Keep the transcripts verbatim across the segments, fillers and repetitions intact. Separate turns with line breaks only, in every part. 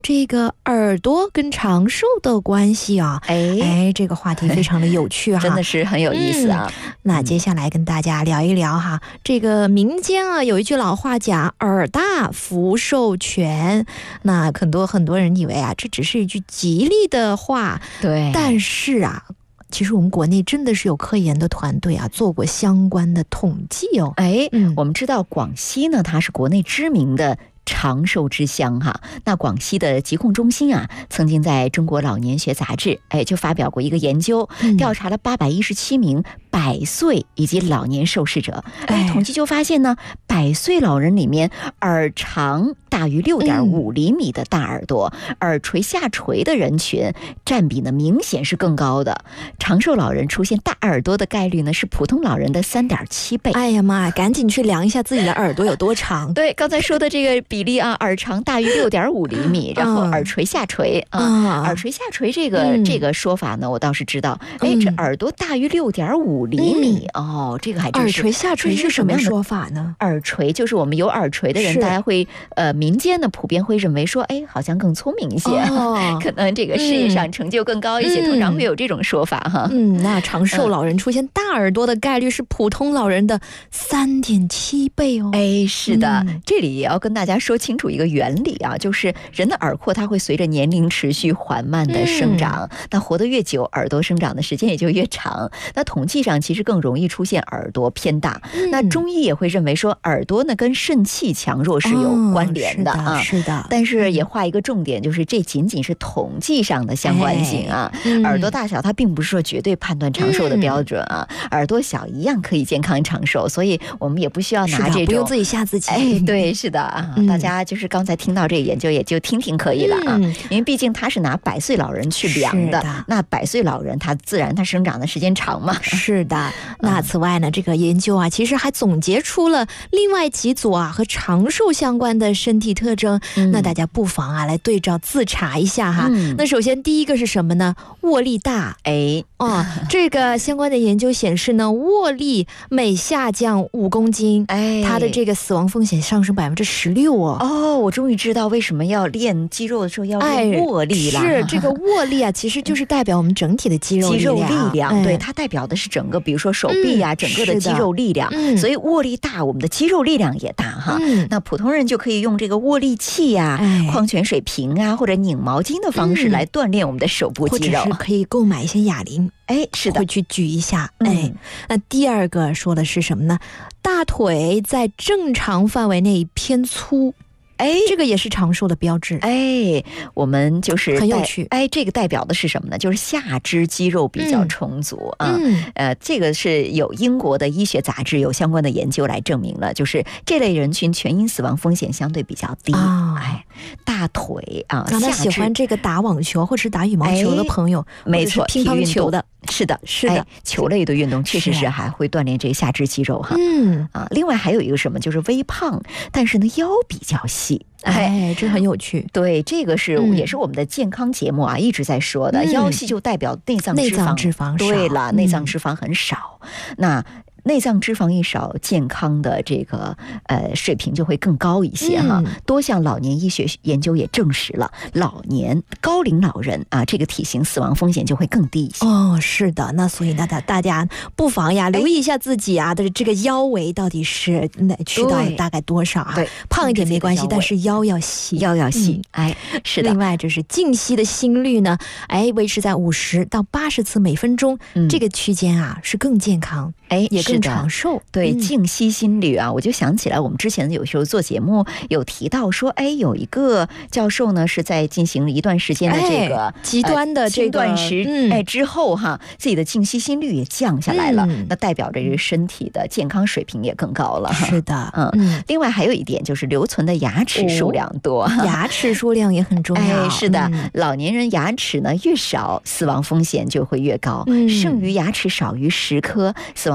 这个耳朵跟长寿的关系啊，
哎
哎，这个话题非常的有趣哈，
真的是很有意思啊。
嗯、那接下来跟大家聊一聊哈，这个民间啊有一句老话讲“耳大福寿全”，那很多很多人以为啊这只是一句吉利的话，
对，
但是啊。其实我们国内真的是有科研的团队啊，做过相关的统计哦。
哎，嗯、我们知道广西呢，它是国内知名的长寿之乡哈。那广西的疾控中心啊，曾经在中国老年学杂志哎就发表过一个研究，
嗯、
调查了八百一十七名百岁以及老年受试者，哎，统计就发现呢，百岁老人里面耳长大于六点五厘米的大耳朵，嗯、耳垂下垂的人群占比呢明显是更高的。长寿老人出现大耳朵的概率呢是普通老人的三点七倍。
哎呀妈，赶紧去量一下自己的耳朵有多长。
对，刚才说的这个比例啊，耳长大于六点五厘米，然后耳垂下垂啊，
啊
耳垂下垂这个、
嗯、
这个说法呢，我倒是知道。哎，这耳朵大于六点五厘米、嗯、哦，这个还真是。
耳垂下垂是什么说法呢？
耳垂就是我们有耳垂的人，大家会呃民间呢普遍会认为说，哎，好像更聪明一些，哦、可能这个事业上成就更高一些，嗯、通常会有这种说法哈。
嗯，那长寿老人出现大耳朵的概率是普通老人的三点七倍哦。
哎，是的、嗯，这里也要跟大家说清楚一个原理啊，就是人的耳廓它会随着年龄持续缓慢的生长，嗯、那活得越久，耳朵生长的时间也就越长。那统计上其实更容易出现耳朵偏大。嗯、那中医也会认为说，耳朵呢跟肾气强弱是有关联的啊、
哦，是的，是的。
但是也画一个重点，就是这仅仅是统计上的相关性啊。哎嗯、耳朵大小它并不是说绝对判断长寿的标准啊，嗯、耳朵小一样可以健康长寿，所以我们也不需要拿这种
不用自己吓自己。
哎，对，是的啊，嗯、大家就是刚才听到这个研究也就听听可以了啊，嗯、因为毕竟他是拿百岁老人去量的，的那百岁老人他自然他生长的时间长嘛。
是的，那此外呢，这个研究啊，其实还总结出了另外几组啊和长寿相关的身体特征，嗯、那大家不妨啊来对照自查一下哈。嗯、那首先第一个是什么呢？握力大。
哎，
哦，这个相关的研究显示呢，握力每下降五公斤，哎，它的这个死亡风险上升百分之十六哦。
哦，我终于知道为什么要练肌肉的时候要练握力了。
哎、是这个握力啊，其实就是代表我们整体的肌肉力量。
肌肉力量，哎、对，它代表的是整个，比如说手臂啊，嗯、整个的肌肉力量。嗯、所以握力大，我们的肌肉力量也大哈。嗯、那普通人就可以用这个握力器呀、啊、哎、矿泉水瓶啊，或者拧毛巾的方式来锻炼我们的手部肌肉，
或者是可以购买一些哑铃。
哎，是的，
会去举一下。哎，嗯、那第二个说的是什么呢？大腿在正常范围内偏粗。哎，这个也是长寿的标志。
哎，我们就是
很有趣。
哎，这个代表的是什么呢？就是下肢肌肉比较充足、嗯、啊。嗯，呃，这个是有英国的医学杂志有相关的研究来证明了，就是这类人群全因死亡风险相对比较低。哦、哎，大腿啊，
那他喜欢这个打网球或者是打羽毛球的朋友，
哎、没错，
乒乓球的。
是的，
是的、哎，
球类的运动确实是还会锻炼这个下肢肌肉哈。嗯啊，另外还有一个什么，就是微胖，但是呢腰比较细。
哎，这很有趣。
对，这个是、嗯、也是我们的健康节目啊一直在说的，嗯、腰细就代表内脏脂肪，
内脏脂肪少。
对了，内脏脂肪很少。嗯、那内脏脂肪一少，健康的这个呃水平就会更高一些哈。嗯、多项老年医学研究也证实了，老年高龄老人啊，这个体型死亡风险就会更低一些。
哦，是的，那所以呢，大大家不妨呀留意一下自己啊的这个腰围到底是去到大概多少啊？
对，
胖一点没关系，但是腰要细，
腰要细。嗯、哎，是的。
另外就是静息的心率呢，哎，维持在五十到八十次每分钟、嗯、这个区间啊，是更健康，
哎，
也更长寿。
对，静息心率啊，我就想起来我们之前有时候做节目有提到说，哎，有一个教授呢是在进行了一段时间的这个、
哎、极端的这个、
呃、断食、嗯、哎之后哈，自己的静息心率也降下来了，嗯、那代表着这个身体的健康水平也更高了。
是的，
嗯。嗯另外还有一点就是留存的牙齿数量多，
哦、牙齿数量也很重要。
哎，是的，
嗯、
老年人牙齿呢越少，死亡风险就会越高。嗯、剩余牙齿少于十颗，死亡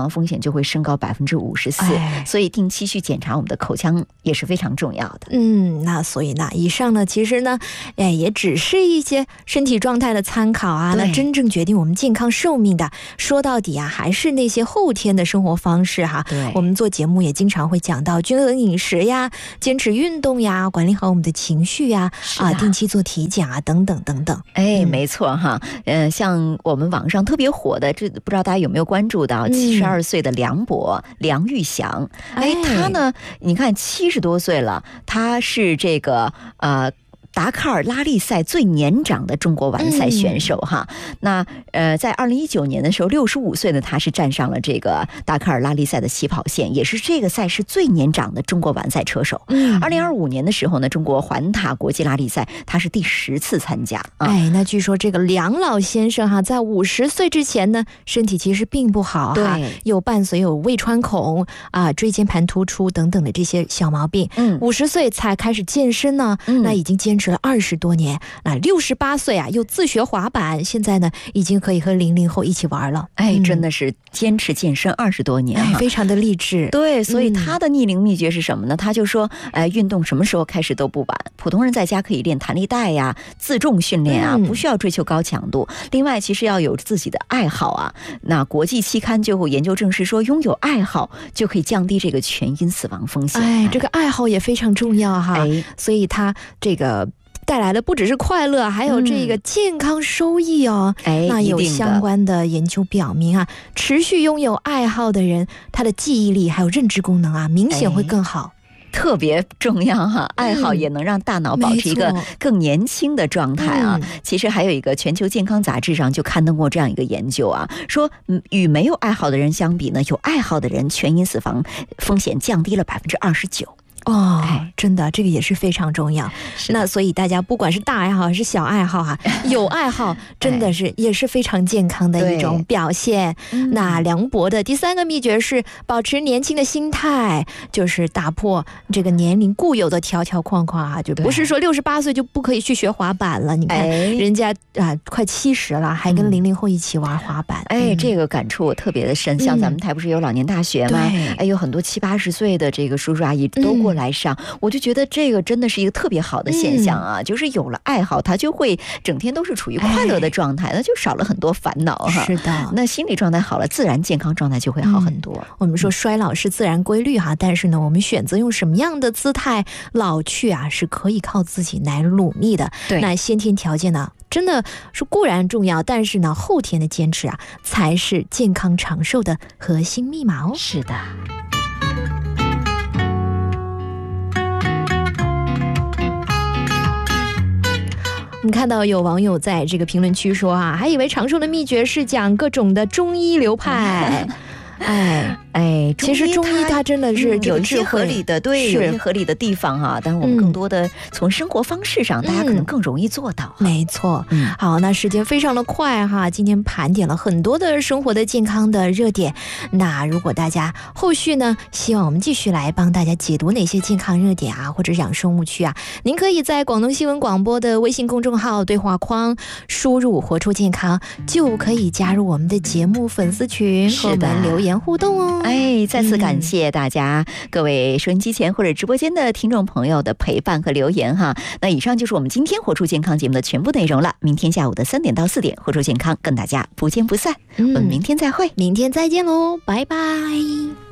亡风险就会升高百分之五十四。所以定期去检查我们的口腔也是非常重要的。
嗯，那所以呢，以上呢，其实呢，哎，也只是一些身体状态的参考啊。那真正决定我们健康寿命的，说到底啊，还是那些后天的生活方式哈。
对，
我们做节目也经常会讲到均衡饮食呀、坚持运动呀、管理好我们的情绪呀，啊，定期做体检啊，等等等等。
哎，嗯、没错哈。呃，像我们网上特别火的，这不知道大家有没有关注到，七十二岁的梁博、嗯、梁玉祥，哎，他呢，你看七十多岁了，他是这个呃。达喀尔拉力赛最年长的中国完赛选手哈，嗯、那呃，在二零一九年的时候，六十五岁的他是站上了这个达喀尔拉力赛的起跑线，也是这个赛事最年长的中国完赛车手。二零二五年的时候呢，中国环塔国际拉力赛他是第十次参加。啊、
哎，那据说这个梁老先生哈，在五十岁之前呢，身体其实并不好哈，有伴随有胃穿孔啊、椎间盘突出等等的这些小毛病。嗯，五十岁才开始健身呢，嗯、那已经坚持了二十多年，那六十八岁啊，又自学滑板，现在呢，已经可以和零零后一起玩了。
哎，真的是坚持健身二十多年、
哎，非常的励志。
对，所以他的逆龄秘诀是什么呢？他就说，哎，运动什么时候开始都不晚。普通人在家可以练弹力带呀、自重训练啊，不需要追求高强度。嗯、另外，其实要有自己的爱好啊。那国际期刊就有研究证实说，拥有爱好就可以降低这个全因死亡风险。
哎，这个爱好也非常重要哈。哎、所以他这个。带来的不只是快乐，还有这个健康收益哦。
哎、嗯，
那有相关的研究表明啊，持续拥有爱好的人，他的记忆力还有认知功能啊，明显会更好。
哎，特别重要哈，爱好也能让大脑保持一个更年轻的状态啊。嗯、其实还有一个全球健康杂志上就刊登过这样一个研究啊，说与没有爱好的人相比呢，有爱好的人全因死亡风险降低了百分之二十九。
哦，哎，真的，这个也是非常重要。那所以大家不管是大爱好还是小爱好哈、啊，有爱好真的是也是非常健康的一种表现。那梁博的第三个秘诀是保持年轻的心态，就是打破这个年龄固有的条条框框啊，就不是说六十八岁就不可以去学滑板了。你看、哎、人家啊快七十了，还跟零零后一起玩滑板。
哎，嗯、这个感触我特别的深。像咱们台不是有老年大学吗？嗯、哎，有很多七八十岁的这个叔叔阿姨都过来。来上，我就觉得这个真的是一个特别好的现象啊！嗯、就是有了爱好，他就会整天都是处于快乐的状态，那、哎、就少了很多烦恼哈。
是的，
那心理状态好了，自然健康状态就会好很多。嗯、
我们说衰老是自然规律哈，但是呢，我们选择用什么样的姿态老去啊，是可以靠自己来努力的。
对，
那先天条件呢，真的是固然重要，但是呢，后天的坚持啊，才是健康长寿的核心密码哦。
是的。
我们看到有网友在这个评论区说啊，还以为长寿的秘诀是讲各种的中医流派。哎哎，其实中医它真的是
有一些合理的，对，有一些合理的地方哈、啊。但是我们更多的从生活方式上，嗯、大家可能更容易做到。
没错，嗯，好，那时间非常的快哈，今天盘点了很多的生活的健康的热点。那如果大家后续呢，希望我们继续来帮大家解读哪些健康热点啊，或者养生误区啊，您可以在广东新闻广播的微信公众号对话框输入"活出健康"，就可以加入我们的节目粉丝群，和我们留言互动哦。
哎，再次感谢大家、嗯、各位收音机前或者直播间的听众朋友的陪伴和留言哈。那以上就是我们今天活出健康节目的全部内容了。明天下午的三点到四点，活出健康跟大家不见不散。嗯、我们明天再会，
明天再见喽，拜拜。